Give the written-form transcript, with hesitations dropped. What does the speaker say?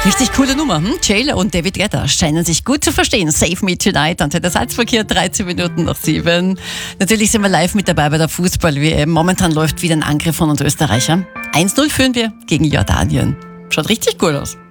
Richtig coole Nummer. J-Lo und David Guetta scheinen sich gut zu verstehen. Save Me Tonight. Und der Salzverkehr 13 Minuten nach 7. Natürlich sind wir live mit dabei bei der Fußball-WM. Momentan läuft wieder ein Angriff von uns Österreicher. 1-0 führen wir gegen Jordanien. Schaut richtig cool aus.